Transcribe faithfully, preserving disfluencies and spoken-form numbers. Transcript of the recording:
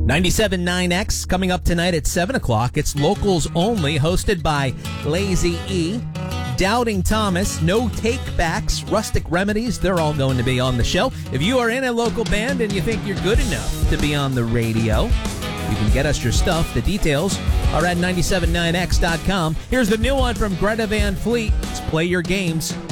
ninety-seven point nine X coming up tonight at seven o'clock. It's locals only, hosted by Lazy E, Doubting Thomas, No Takebacks, Rustic Remedies. They're all going to be on the show. If you are in a local band and you think you're good enough to be on the radio, you can get us your stuff. The details are at nine seven nine X dot com. Here's the new one from Greta Van Fleet. Let's play your games.